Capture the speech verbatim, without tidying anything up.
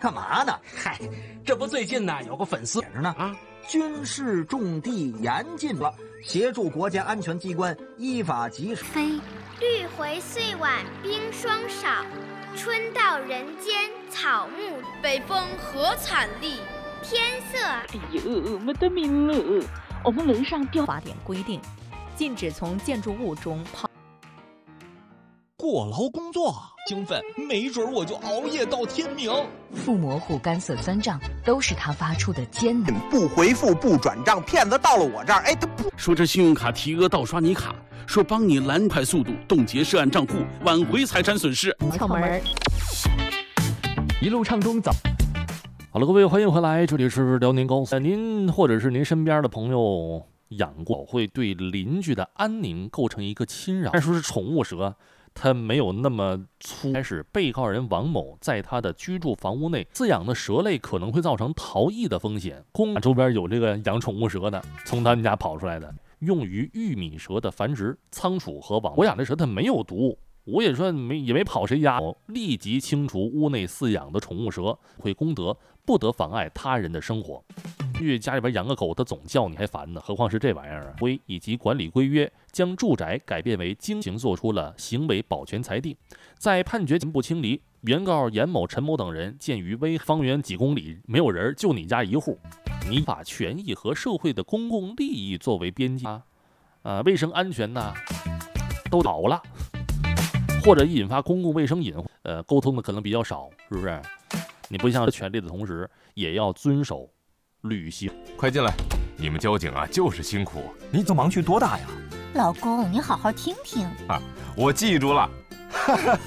干嘛呢？ 嗨，这不最近呢有个粉丝写着呢啊，军事重地严禁了，协助国家安全机关依法及时。 飞， 绿回岁晚冰霜少，春到人间草木。 北风何惨厉， 天色。 哎呦，没得命了！我们楼上标法典规定，禁止从建筑物中抛。 过劳工作兴奋，没准我就熬夜到天明。 腹模糊、干涩、酸胀，都是他发出的尖的。 不回复、不转账，骗子到了我这儿，哎，他不说这信用卡提额盗刷你卡，说帮你拦快速度，冻结涉案账户，挽回财产损失。 窍门， 一路畅通，早。 好了，各位，欢迎回来，这里是辽宁高三。您或者是您身边的朋友养过，会对邻居的安宁构成一个侵扰。但是说是宠物蛇，它没有那么粗。开始，被告人王某在他的居住房屋内饲养的蛇类可能会造成逃逸的风险。公周边有这个养宠物蛇的，从他们家跑出来的，用于玉米蛇的繁殖。仓鼠和网，我养的蛇它没有毒。我也说没也没跑谁家，立即清除屋内饲养的宠物蛇，会公德，不得妨碍他人的生活。因为家里边养个狗，它总叫你还烦呢，何况是这玩意儿啊！规以及管理规约将住宅改变为经行，作出了行为保全裁定。在判决不清理，原告严某、陈某等人鉴于危方圆几公里没有人，就你家一户，你把权益和社会的公共利益作为边界啊，呃，卫生安全呐都倒了。或者引发公共卫生隐患，呃，沟通的可能比较少，是不是？你不像权利的同时，也要遵守履行。 快进来，你们交警啊，就是辛苦。 你总盲区多大呀？ 老公，你好好听听啊，我记住了。